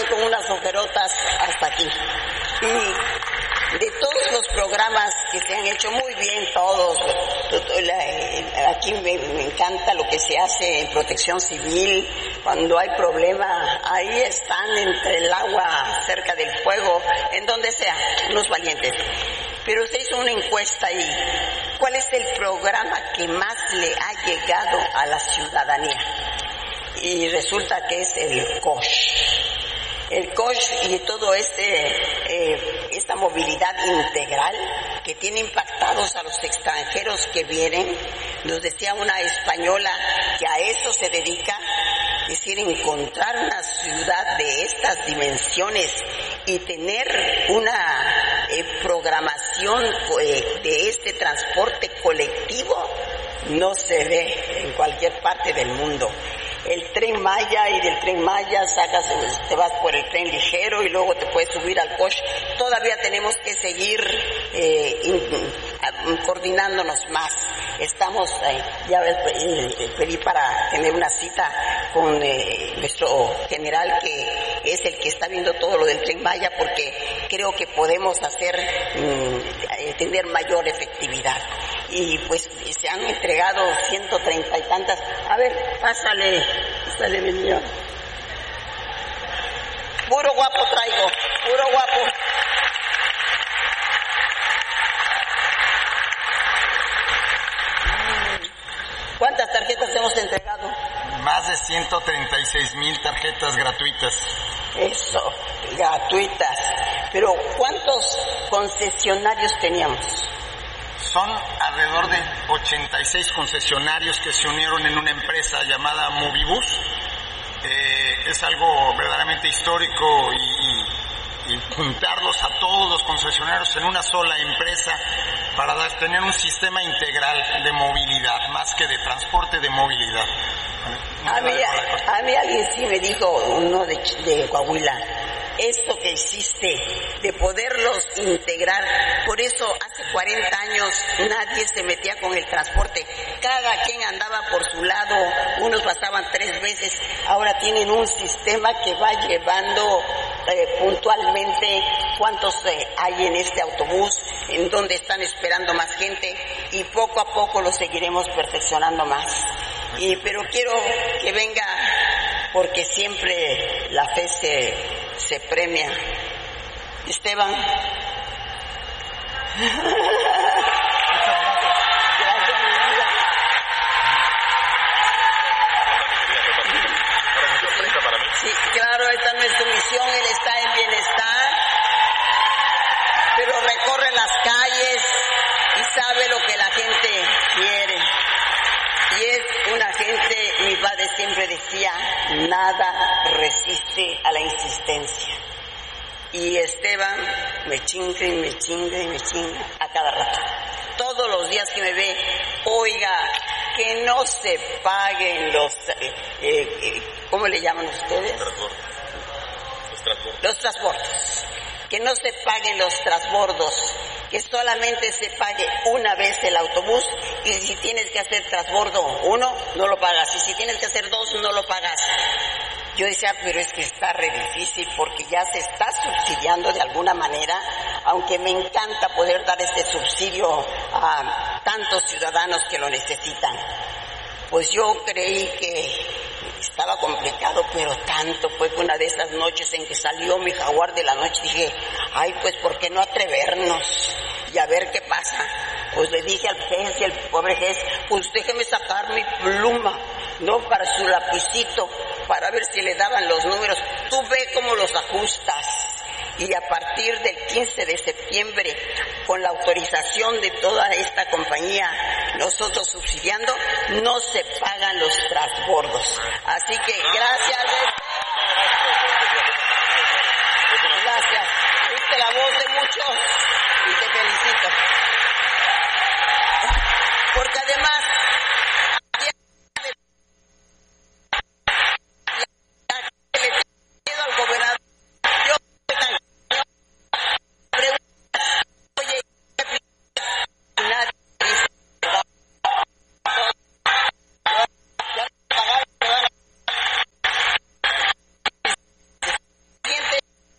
con unas ojerotas hasta aquí. Y de todos los programas que se han hecho muy bien, todos, aquí me encanta lo que se hace en protección civil. Cuando hay problema, ahí están entre el agua, cerca del fuego, en donde sea, unos valientes. Pero se hizo una encuesta y ¿cuál es el programa que más le ha llegado a la ciudadanía? Y resulta que es el COSH. El COSH y todo esta movilidad integral que tiene impactados a los extranjeros que vienen. Nos decía una española que a eso se dedica, es decir, encontrar una ciudad de estas dimensiones y tener una programación de este transporte colectivo no se ve en cualquier parte del mundo. El Tren Maya, y del Tren Maya te vas por el tren ligero y luego te puedes subir al coche. Todavía tenemos que seguir coordinándonos más. Estamos, ya pedí para tener una cita con nuestro general, que es el que está viendo todo lo del Tren Maya, porque creo que podemos tener mayor efectividad. Y pues se han entregado 130 y tantas. A ver, pásale mi niño. Puro guapo traigo, puro guapo. ¿Cuántas tarjetas hemos entregado? Más de 136,000 tarjetas gratuitas. Eso, gratuitas. Pero ¿cuántos concesionarios teníamos? Son alrededor de 86 concesionarios que se unieron en una empresa llamada Movibus. Es algo verdaderamente histórico y juntarlos a todos los concesionarios en una sola empresa para tener un sistema integral de movilidad, más que de transporte, de movilidad. A mí alguien sí me dijo, uno de Coahuila, esto que hiciste de poderlos integrar, por eso hace 40 años nadie se metía con el transporte, cada quien andaba por su lado, unos pasaban 3 veces, ahora tienen un sistema que va llevando puntualmente cuántos hay en este autobús, en donde están esperando más gente, y poco a poco lo seguiremos perfeccionando más. Pero quiero que venga, porque siempre la fe se premia. Esteban. Gracias, mi vida. Sí, claro, esta es nuestra misión, él está en bienestar, pero recorre las calles y sabe lo que la gente quiere. Y es una gente, mi padre siempre decía, nada resiste a la insistencia. Y Esteban me chinga y me chinga y me chinga a cada rato. Todos los días que me ve, oiga, que no se paguen los, ¿cómo le llaman ustedes? Los transbordos. Que no se paguen los transbordos, que solamente se pague una vez el autobús, y si tienes que hacer transbordo 1, no lo pagas, y si tienes que hacer 2, no lo pagas. Yo decía, pero es que está re difícil, porque ya se está subsidiando de alguna manera, aunque me encanta poder dar este subsidio a tantos ciudadanos que lo necesitan. Pues yo creí que estaba complicado, pero tanto fue que una de esas noches en que salió mi jaguar de la noche, dije, ay, pues ¿por qué no atrevernos y a ver qué pasa? Pues le dije al juez, y al pobre juez, pues déjeme sacar mi pluma, no, para su lapicito, para ver si le daban los números. Tú ve cómo los ajustas. Y a partir del 15 de septiembre, con la autorización de toda esta compañía, nosotros subsidiando, no se pagan los transbordos. Así que gracias. Gracias. Fuiste la voz de muchos y te felicito. Porque además